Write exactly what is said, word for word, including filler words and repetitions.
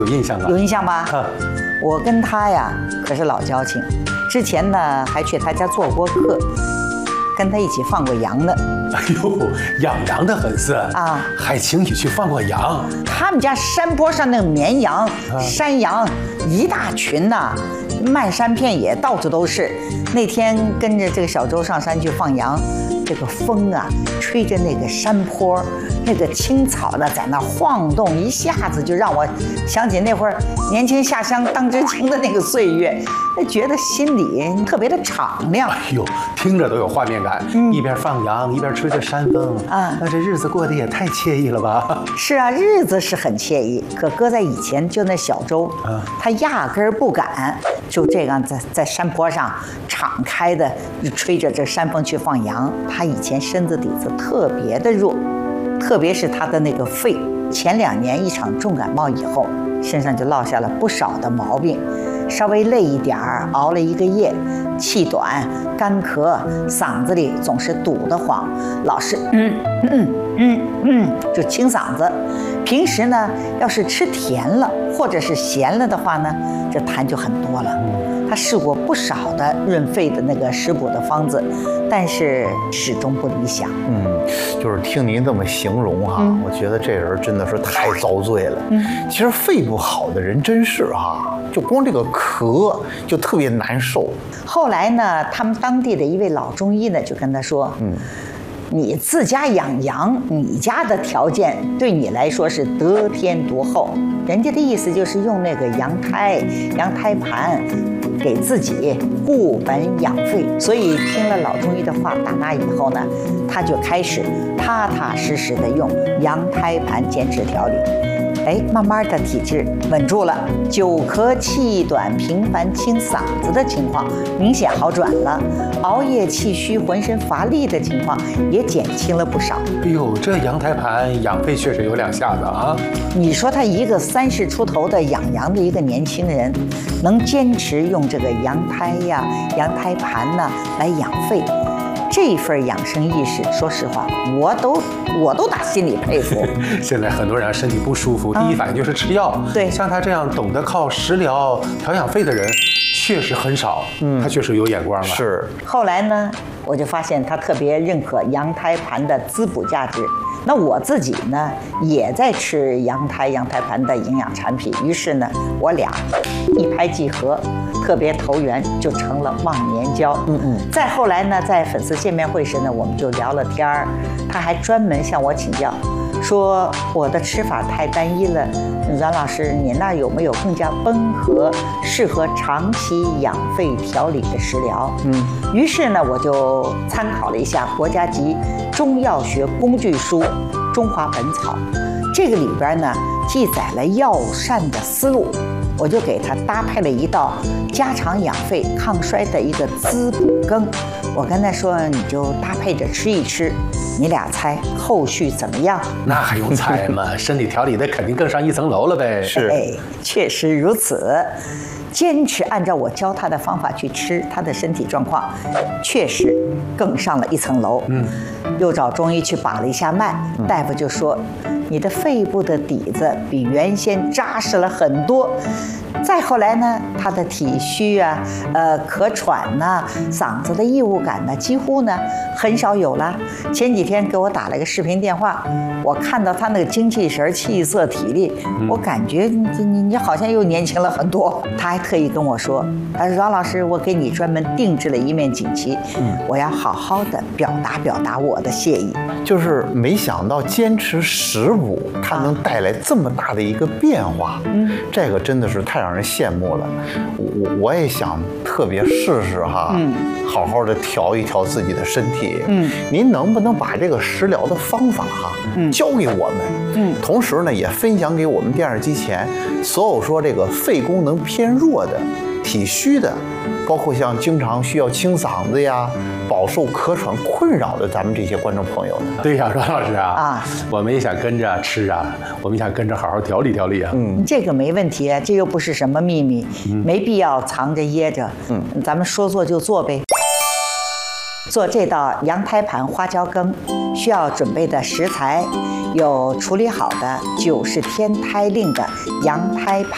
有印象啊？ 有印象吧？ 啊， 我跟他呀可是老交情，之前呢还去他家做过客，跟他一起放过羊呢。 哎呦，养羊的粉丝啊， 还请你去放过羊。 他们家山坡上那个绵羊、 啊、 山羊一大群呐、啊，漫山遍野，到处都是。那天跟着这个小周上山去放羊，这个风啊，吹着那个山坡，那个青草呢在那晃动，一下子就让我想起那会儿年轻下乡当知青的那个岁月，觉得心里特别的敞亮。 哎呦，听着都有画面感，嗯、一边放羊一边吹着山风啊，那这日子过得也太惬意了吧？ 是啊，日子是很惬意，可搁在以前，就那小周，啊、他压根儿不敢就这样在在山坡上敞开的吹着这山风去放羊。他以前身子底子特别的弱，特别是他的那个肺，前两年一场重感冒以后，身上就落下了不少的毛病。稍微累一点儿，熬了一个夜，气短、干咳，嗓子里总是堵得慌，老是嗯嗯嗯嗯，就清嗓子。平时呢，要是吃甜了或者是咸了的话呢，这痰就很多了。他试过不少的润肺的那个食补的方子，但是始终不理想。 嗯，就是听您这么形容哈、啊嗯，我觉得这人真的是太遭罪了。嗯，其实肺不好的人真是哈、啊，就光这个咳就特别难受。 后来呢，他们当地的一位老中医呢，就跟他说，嗯。你自家养羊，你家的条件对你来说是得天独厚。人家的意思就是用那个羊胎、羊胎盘，给自己固本养肺。所以听了老中医的话，打那以后呢，他就开始踏踏实实的用羊胎盘坚持调理。哎，慢慢的体质稳住了，久咳气短、频繁清嗓子的情况明显好转了，熬夜气虚、浑身乏力的情况也减轻了不少。 哎呦，这羊胎盘养肺确实有两下子啊！ 你说他一个三十出头的养羊的一个年轻人，能坚持用这个羊胎呀、羊胎盘呢来养肺。这份养生意识，说实话，我都我都打心里佩服。 现在很多人身体不舒服，第一反应就是吃药。 对， 像他这样懂得靠食疗调养肺的人，确实很少。嗯，他确实有眼光了。 是。 后来呢，我就发现他特别认可羊胎盘的滋补价值。那我自己呢，也在吃羊胎、羊胎盘的营养产品。于是呢，我俩一拍即合，特别投缘，就成了忘年交。嗯嗯。再后来呢，在粉丝见面会时呢，我们就聊了天儿。他还专门向我请教，说我的吃法太单一了，阮老师，你那有没有更加温和、适合长期养肺调理的食疗？嗯。于是呢，我就参考了一下国家级中药学工具书《中华本草》，这个里边呢记载了药膳的思路，我就给他搭配了一道家常养肺抗衰的一个滋补羹。我跟他说，你就搭配着吃一吃，你俩猜后续怎么样？ 那还用猜吗？身体调理的肯定更上一层楼了呗。 是， 哎，确实如此。坚持按照我教他的方法去吃，他的身体状况确实更上了一层楼。嗯，又找中医去把了一下脉，嗯、大夫就说你的肺部的底子比原先扎实了很多。再后来呢，他的体虚啊，呃，咳喘呐、啊，嗓子的异物感呢，几乎呢很少有了。前几天给我打了个视频电话，我看到他那个精气神、气色、体力，我感觉你你你好像又年轻了很多。他还特意跟我说，他说阮老师，我给你专门定制了一面锦旗，嗯，我要好好的表达表达我的谢意。 就是没想到坚持食补，它能带来这么大的一个变化，嗯，这个真的是太让人羡慕了。我我也想特别试试哈，嗯，好好的调一调自己的身体。嗯，您能不能把这个食疗的方法哈，嗯，教给我们？嗯，同时呢，也分享给我们电视机前所有说这个肺功能偏弱的、体虚的，包括像经常需要清嗓子呀、饱受咳喘困扰的咱们这些观众朋友呢？ 对呀，阮老师啊， 啊， 我们也想跟着吃啊，我们想跟着好好调理调理啊。 嗯，这个没问题啊，这又不是什么秘密，嗯、没必要藏着掖着。嗯，咱们说做就做呗。做这道羊胎盘花椒羹需要准备的食材有处理好的九十天胎令的羊胎盘。